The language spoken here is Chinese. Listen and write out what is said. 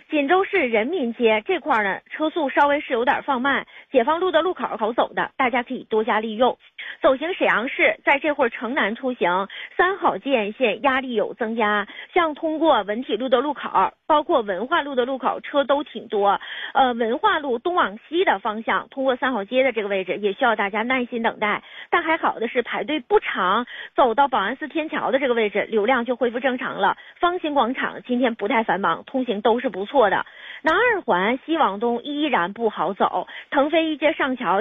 锦州市人民街这块呢，车速稍微是有点放慢，解放路的路口好走的，大家可以多加利用。走行沈阳市，在这会儿城南出行，3号界线压力有增加，像通过文体路的路口，包括文化路的路口，车都挺多。文化路东往西的方向，通过3号街的这个位置，也需要大家耐心等待。但还好的是排队不长，走到保安寺天桥的这个位置，流量就恢复正常了。方兴广场今天不太繁忙，通行都是不错的。南二环西往东依然不好走，腾飞一街上桥